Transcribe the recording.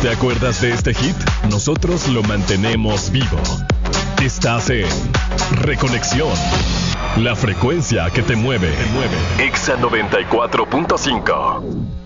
¿Te acuerdas de este hit? Nosotros lo mantenemos vivo. Estás en Reconexión. La frecuencia que te mueve. Exa 94.5.